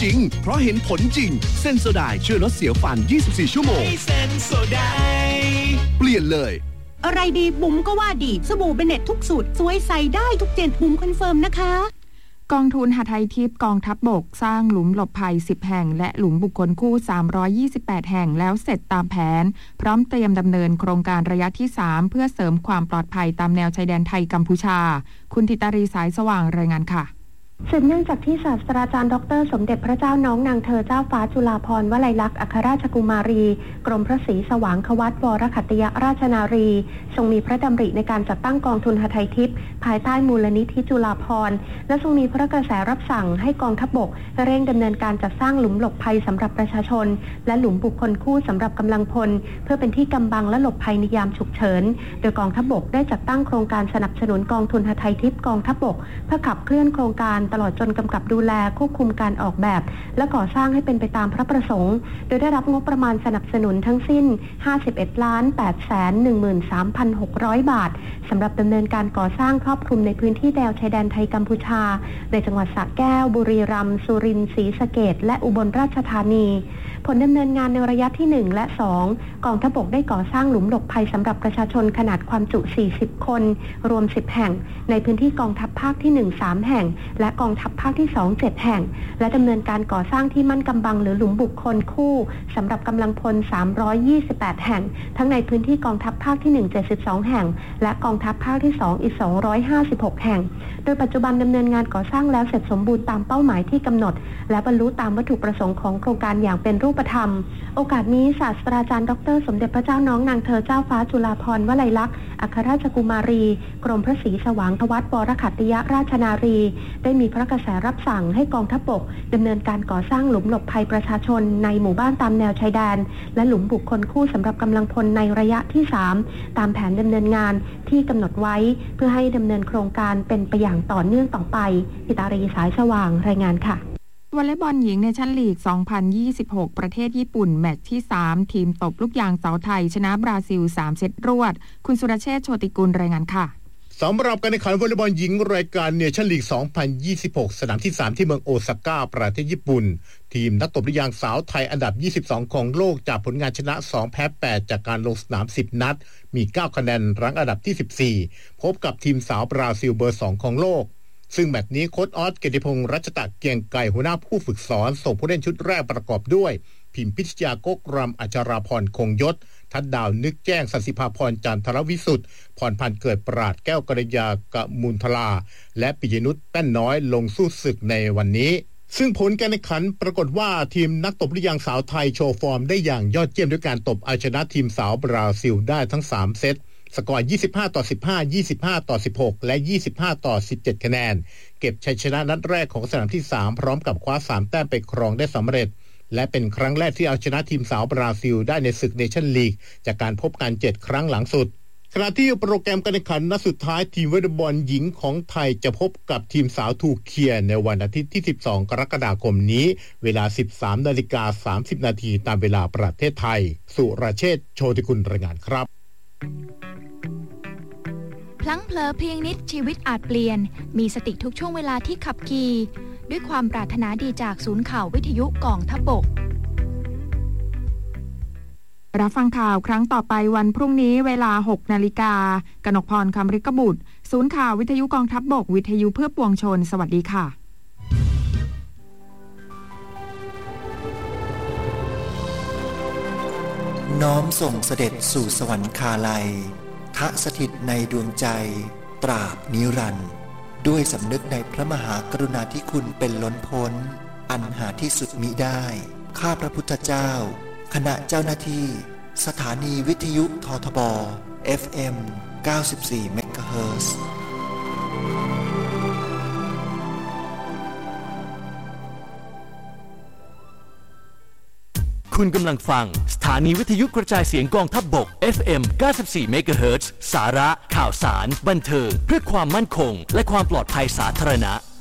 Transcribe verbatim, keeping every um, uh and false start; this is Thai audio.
จริงเพราะเห็นผลจริงเซนโซไดช่วยลดเสียวฟันยี่สิบสี่ชั่วโมงเซนโซไดเปลี่ยนเลยอะไรดีบุ๋มก็ว่าดีสบู่เบเน็ตทุกสูตรสวยใส่ได้ทุกเจนบุ๋มคอนเฟิร์มนะคะกองทุนหทัยทิพย์กองทัพบกสร้างหลุมหลบภัยสิบแห่งและหลุมบุคคลคู่สามร้อยยี่สิบแปดแห่งแล้วเสร็จตามแผนพร้อมเตรียมดำเนินโครงการระยะที่สามเพื่อเสริมความปลอดภัยตามแนวชายแดนไทยกัมพูชาคุณธิตารีสายสว่างรายงานค่ะสืบเนื่องจากที่ศาสตราจารย์ดรสมเด็จพระเจ้าน้องนางเธอเจ้าฟ้าจุฬาภรณ์วลัยลักษณ์อัครราชกุมารีกรมพระศรีสว่างควัตวรขัตติยราชนารีทรงมีพระดำริในการจัดตั้งกองทุนหทัยทิพย์ภายใต้มูลนิธิจุฬาภรณ์และทรงมีพระกระแสรับสั่งให้กองทัพบกเร่งดำเนินการจัดสร้างหลุมหลบภัยสำหรับประชาชนและหลุมบุคคลคู่สำหรับกำลังพลเพื่อเป็นที่กำบังและหลบภัยในยามฉุกเฉินโดยกองทัพบกได้จัดตั้งโครงการสนับสนุนกองทุนหทัยทิพย์กองทัพบกเพื่อขับเคลื่อนโครงการตลอดจนกำกับดูแลควบคุมการออกแบบและก่อสร้างให้เป็นไปตามพระประสงค์โดยได้รับงบประมาณสนับสนุนทั้งสิ้น ห้าสิบเอ็ดล้านแปดแสนหนึ่งหมื่นสามพันหกร้อย บาทสำหรับดำเนินการก่อสร้างครอบคลุมในพื้นที่แนวชายแดนไทยกัมพูชาในจังหวัดสระแก้วบุรีรัมย์สุรินทร์ศรีสะเกษและอุบลราชธานีผลดำเนินงานในระยะที่หนึ่งและสองกองทัพบกได้ก่อสร้างหลุมหลบภัยสำหรับประชาชนขนาดความจุสี่สิบคนรวมสิบแห่งในพื้นที่กองทัพภาคที่หนึ่ง สามแห่งและกองทัพภาคที่สอง เจ็ดแห่งและดำเนินการก่อสร้างที่มั่นกำบังหรือหลุมบุคคลคู่สำหรับกำลังพลสามร้อยยี่สิบแปดแห่งทั้งในพื้นที่กองทัพภาคที่หนึ่ง เจ็ดสิบสองแห่งและกองทัพภาคที่สองอีกสองร้อยห้าสิบหกแห่งโดยปัจจุบันดำเนินงานก่อสร้างแล้วเสร็จสมบูรณ์ตามเป้าหมายที่กำหนดและบรรลุตามวัตถุประสงค์ของโครงการอย่างเป็นรูปธรรมโอกาสนี้ศาสตราจารย์ดรสมเด็จพระเจ้าน้องนางเธอเจ้าฟ้าจุฬาภรณ์วลัยลักษณ์อัครราชกุมารีกรมพระศรีสว่างควัตวรขัตติยราชนารีได้มีพระกระแสรับสั่งให้กองทัพบกดำเนินการก่อสร้างหลุมหลบภัยประชาชนในหมู่บ้านตามแนวชายแดนและหลุมบุคคลคู่สำหรับกำลังพลในระยะที่สามตามแผนดำเนินงานที่กำหนดไว้เพื่อให้ดำเนินโครงการเป็นไปอย่างต่อเนื่องต่อไปธิตารีสายสว่างรายงานค่ะวอลเลย์บอลหญิงเนชั่นลีก สองพันยี่สิบหก ประเทศญี่ปุ่นแมตช์ที่สามทีมตบลูกยางสาวไทยชนะบราซิลสามเซตรวดคุณสุรเชษฐ์โชติกุลรายงานค่ะสำหรับการแข่งขันวอลเลย์บอลหญิงรายการเนชั่นลีก สองพันยี่สิบหก สนามที่สามที่เมืองโอซาก้าประเทศญี่ปุ่นทีมนักตบลูกยางสาวไทยอันดับยี่สิบสองของโลกจากผลงานชนะสองแพ้แปดจากการลงสนามสิบนัดมีเก้าคะแนนรั้งอันดับที่สิบสี่พบกับทีมสาวบราซิลเบอร์สองของโลกซึ่งแมตช์นี้โค้ชออสเกียรติพงษ์รัชตะเกียงไก่หัวหน้าผู้ฝึกสอนส่งผู้เล่นชุดแรกประกอบด้วยพิมพิชยากกรำอัชราพรคงยศทัดดาวนึกแจ้งสันติภาพรจันทรวิสุทธิ์พรพันธ์เกิดปราดแก้วกระยากะมูลทลาและปิยนุชแป้นน้อยลงสู้ศึกในวันนี้ซึ่งผลการแข่งขันปรากฏว่าทีมนักตบลูกยางสาวไทยโชว์ฟอร์มได้อย่างยอดเยี่ยมด้วยการตบเอาชนะทีมสาวบราซิลได้ทั้งสามเซตสกอร์ยี่สิบห้าต่อสิบห้า ยี่สิบห้าต่อสิบหกและยี่สิบห้าต่อสิบเจ็ดคะแนนเก็บชัยชนะนัดแรกของสนามที่สามพร้อมกับคว้าสามแต้มไปครองได้สำเร็จและเป็นครั้งแรกที่เอาชนะทีมสาวบราซิลได้ในศึกเนชั่นลีกจากการพบกันเจ็ดครั้งหลังสุดขณะที่โปรแกรมการแข่งขันนัดสุดท้ายทีมวอลเลย์บอลหญิงของไทยจะพบกับทีมสาวทูเคียในวันอาทิตย์ที่สิบสองกรกฎาคมนี้เวลา สิบสามนาฬิกาสามสิบนาทีตามเวลาประเทศไทยสุรเชษฐ์โชติกุลรายงานครับพลั้งเผลอเพียงนิดชีวิตอาจเปลี่ยนมีสติทุกช่วงเวลาที่ขับขี่ด้วยความปรารถนาดีจากศูนย์ข่าววิทยุกองทัพบกรับฟังข่าวครั้งต่อไปวันพรุ่งนี้เวลา หกนาฬิกากนกพรคำริกบุตรศูนย์ข่าววิทยุกองทัพบกวิทยุเพื่อปวงชนสวัสดีค่ะน้อมส่งเสด็จสู่สวรรคาลัยทะสถิตในดวงใจตราบนิรันดร์ด้วยสำนึกในพระมหากรุณาธิคุณเป็นล้นพ้นอันหาที่สุดมิได้ข้าพระพุทธเจ้าคณะเจ้าหน้าที่สถานีวิทยุททบ เอฟ เอ็ม เก้าสิบสี่ เมกะเฮิรตซ์คุณกำลังฟังสถานีวิทยุกระจายเสียงกองทัพบก เอฟ เอ็ม เก้าสิบสี่ เมกะเฮิรตซ์ สาระข่าวสารบันเทิงเพื่อความมั่นคงและความปลอดภัยสาธารณะ